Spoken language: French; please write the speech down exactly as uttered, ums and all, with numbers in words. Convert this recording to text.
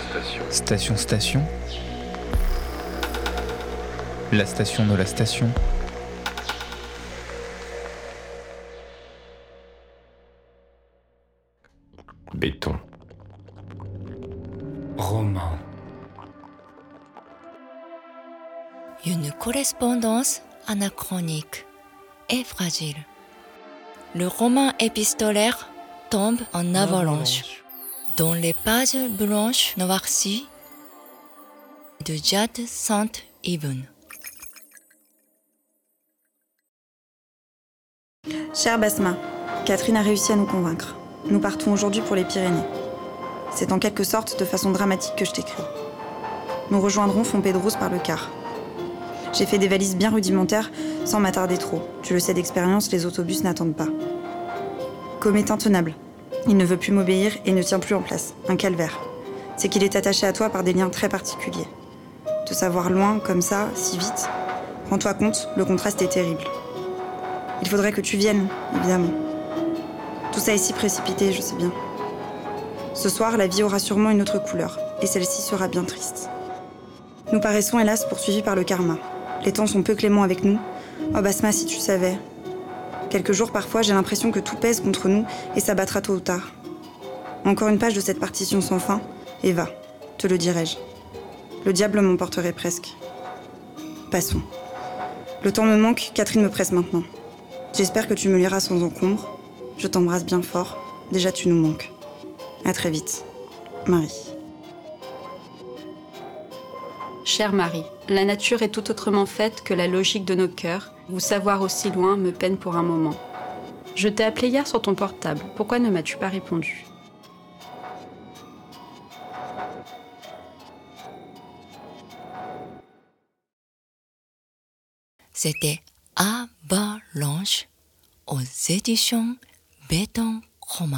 Station Station. La station de la station. Béton. Roman. Une correspondance anachronique et fragile. Le roman épistolaire tombe en avalanche dans les pages blanches noircies de Jade Saint-Yvon. Chère Basma, Catherine a réussi à nous convaincre. Nous partons aujourd'hui pour les Pyrénées. C'est en quelque sorte de façon dramatique que je t'écris. Nous rejoindrons Fontpédrouse par le car. J'ai fait des valises bien rudimentaires sans m'attarder trop. Tu le sais d'expérience, les autobus n'attendent pas. Com est intenable. Il ne veut plus m'obéir et ne tient plus en place. Un calvaire. C'est qu'il est attaché à toi par des liens très particuliers. Te savoir loin, comme ça, si vite, rends-toi compte, le contraste est terrible. Il faudrait que tu viennes, évidemment. Tout ça est si précipité, je sais bien. Ce soir, la vie aura sûrement une autre couleur, et celle-ci sera bien triste. Nous paraissons hélas poursuivis par le karma. Les temps sont peu cléments avec nous. Oh Basma, si tu savais. Quelques jours parfois, j'ai l'impression que tout pèse contre nous et s'abattra tôt ou tard. Encore une page de cette partition sans fin, et va, te le dirai-je. Le diable m'emporterait presque. Passons. Le temps me manque, Catherine me presse maintenant. J'espère que tu me liras sans encombre. Je t'embrasse bien fort. Déjà, tu nous manques. À très vite. Marie. Chère Marie, la nature est tout autrement faite que la logique de nos cœurs. Vous savoir aussi loin me peine pour un moment. Je t'ai appelé hier sur ton portable. Pourquoi ne m'as-tu pas répondu ? C'était Avalanche aux éditions Béton Roman.